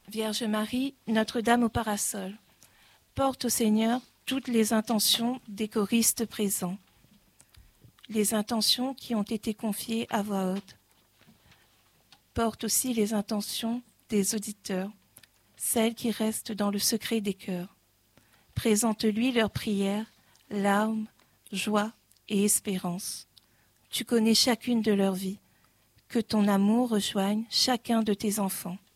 Vierge Marie, Notre-Dame au parasol, porte au Seigneur toutes les intentions des choristes présents, les intentions qui ont été confiées à voix haute. Porte aussi les intentions des auditeurs, celles qui restent dans le secret des cœurs. Présente-lui leurs prières, larmes, joie et espérance. Tu connais chacune de leurs vies. Que ton amour rejoigne chacun de tes enfants.